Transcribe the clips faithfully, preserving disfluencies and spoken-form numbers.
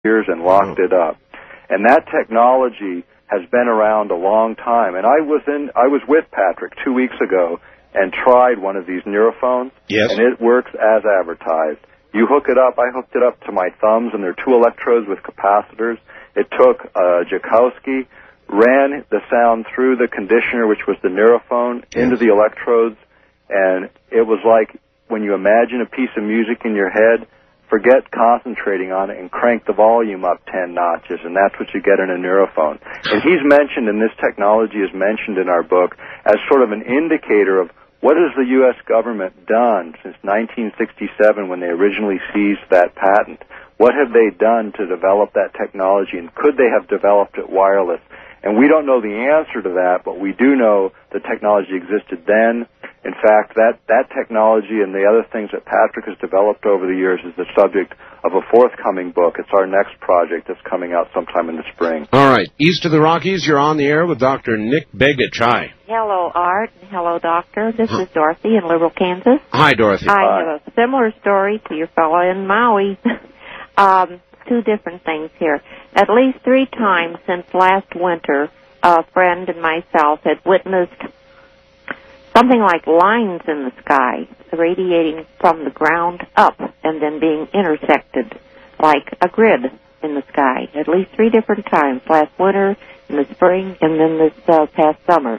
years and locked oh. it up. And that technology has been around a long time. And I was in, I was with Patrick two weeks ago and tried one of these neurophones. Yes. And it works as advertised. You hook it up. I hooked it up to my thumbs, and there are two electrodes with capacitors. It took uh, Joukowsky, ran the sound through the conditioner, which was the neurophone, yes. into the electrodes, and it was like when you imagine a piece of music in your head, forget concentrating on it and crank the volume up ten notches, and that's what you get in a neurophone. And he's mentioned, and this technology is mentioned in our book, as sort of an indicator of what has the U S government done since nineteen sixty-seven when they originally seized that patent. What have they done to develop that technology, and could they have developed it wireless? And we don't know the answer to that, but we do know the technology existed then. In fact, that, that technology and the other things that Patrick has developed over the years is the subject of a forthcoming book. It's our next project that's coming out sometime in the spring. All right. East of the Rockies, you're on the air with Doctor Nick Begich. Hi. Hello, Art. Hello, Doctor. This is Dorothy in Liberal, Kansas. Hi, Dorothy. I Hi. have a similar story to your fellow in Maui. um, two different things here. At least three times since last winter, a friend and myself had witnessed something like lines in the sky radiating from the ground up and then being intersected like a grid in the sky. At least three different times, last winter, in the spring, and then this uh, past summer.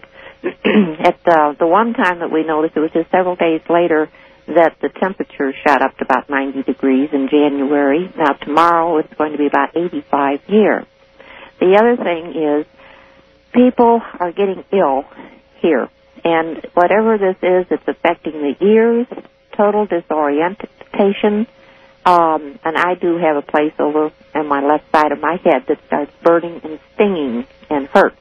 At uh, the one time that we noticed, it was just several days later that the temperature shot up to about ninety degrees in January. Now, tomorrow it's going to be about eighty-five here. The other thing is people are getting ill here. And whatever this is, it's affecting the ears, total disorientation, um, and I do have a place over on my left side of my head that starts burning and stinging and hurts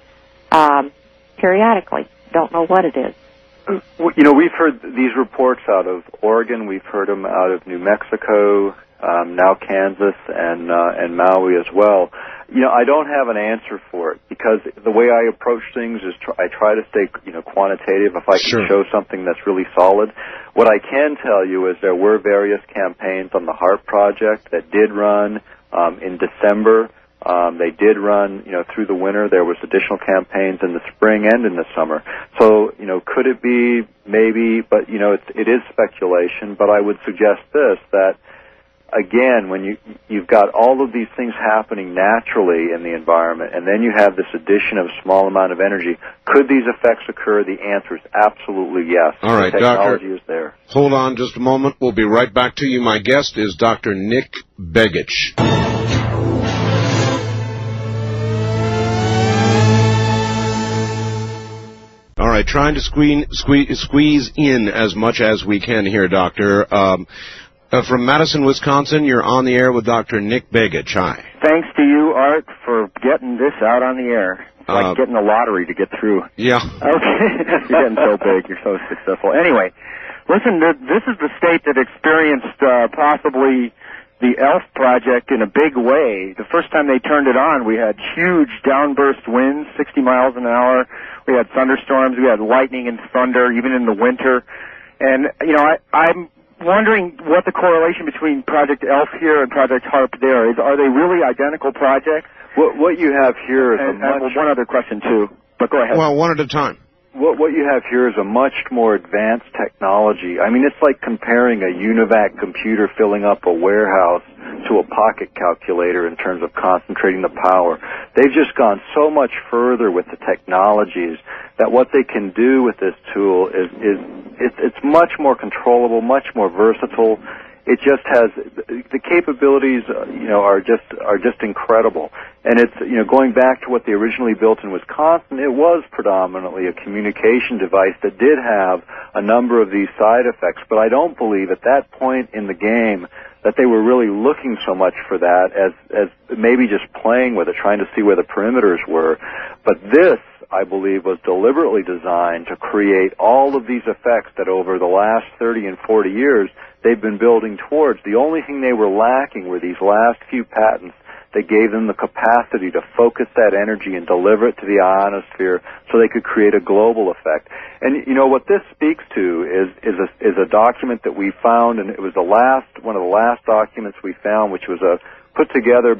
um, periodically. Don't know what it is. You know, we've heard these reports out of Oregon. We've heard them out of New Mexico, um, now Kansas, and uh, and Maui as well. You know, I don't have an answer for it because the way I approach things is tr- I try to stay, you know, quantitative if I can sure. show something that's really solid. What I can tell you is there were various campaigns on the HAARP project that did run um, in December. Um, they did run, you know, through the winter. There was additional campaigns in the spring and in the summer. So, you know, could it be? Maybe, but, you know, it's, it is speculation. But I would suggest this, that again, when you, you've got all of these things happening naturally in the environment, and then you have this addition of a small amount of energy, could these effects occur? The answer is absolutely yes. All right, the technology Doctor, is there. Hold on just a moment. We'll be right back to you. My guest is Doctor Nick Begich. All right, trying to squeeze, squeeze, squeeze in as much as we can here, Doctor. Um, Uh, from Madison, Wisconsin, you're on the air with Doctor Nick Begich. Hi. Thanks to you, Art, for getting this out on the air. It's like uh, getting a lottery to get through. Yeah. Okay. You're getting so big. You're so successful. Anyway, listen, this is the state that experienced uh, possibly the ELF project in a big way. The first time they turned it on, we had huge downburst winds, sixty miles an hour. We had thunderstorms. We had lightning and thunder, even in the winter. And, you know, I, I'm wondering what the correlation between Project ELF here and Project HAARP there is. Are they really identical projects? What, what you have here is and, a much... And one other question, too, but go ahead. Well, one at a time. What, what you have here is a much more advanced technology. I mean, it's like comparing a UNIVAC computer filling up a warehouse to a pocket calculator in terms of concentrating the power. They've just gone so much further with the technologies that what they can do with this tool is, is it's, it's much more controllable, much more versatile. It just has the capabilities, uh, you know, are just are just incredible. And it's, you know, going back to what they originally built in Wisconsin, it was predominantly a communication device that did have a number of these side effects. But I don't believe at that point in the game that they were really looking so much for that as as maybe just playing with it, trying to see where the perimeters were. But this, I believe, was deliberately designed to create all of these effects that over the last thirty and forty years they've been building towards. The only thing they were lacking were these last few patents that gave them the capacity to focus that energy and deliver it to the ionosphere so they could create a global effect. And, you know, what this speaks to is, is, a, is a document that we found, and it was the last, one of the last documents we found, which was a put together